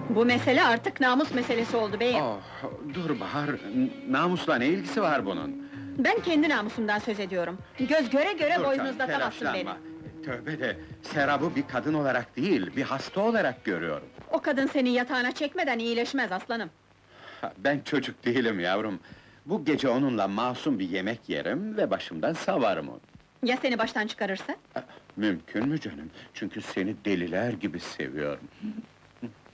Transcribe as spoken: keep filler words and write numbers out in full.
Bu mesele artık namus meselesi oldu beyim. Oh, dur Bahar, n- namusla ne ilgisi var bunun? Ben kendi namusumdan söz ediyorum. Göz göre göre Dur boynuzlatamazsın canım, beni. telaşlanma. Tövbe de, Serap'ı bir kadın olarak değil, bir hasta olarak görüyorum. O kadın seni yatağına çekmeden iyileşmez aslanım. Ha, ben çocuk değilim yavrum. Bu gece onunla masum bir yemek yerim ve başımdan savarım onu. Ya seni baştan çıkarırsa? Ha, mümkün mü canım? Çünkü seni deliler gibi seviyorum.